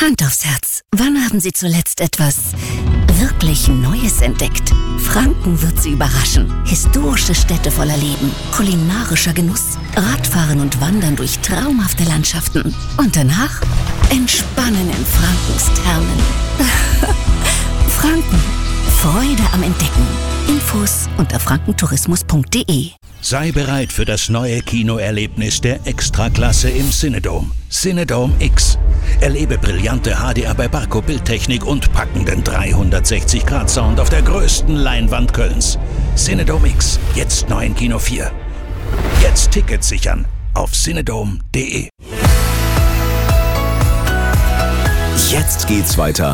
Hand aufs Herz. Wann haben Sie zuletzt etwas wirklich Neues entdeckt? Franken wird Sie überraschen. Historische Städte voller Leben, kulinarischer Genuss, Radfahren und Wandern durch traumhafte Landschaften. Und danach entspannen in Frankens Thermen. Franken. Freude am Entdecken. Infos unter frankentourismus.de. Sei bereit für das neue Kinoerlebnis der Extraklasse im Cinedome. Cinedome X. Erlebe brillante HDR bei Barco Bildtechnik und packenden 360-Grad-Sound auf der größten Leinwand Kölns. Cinedome X, jetzt neu in Kino 4. Jetzt Tickets sichern auf cinedome.de. Jetzt geht's weiter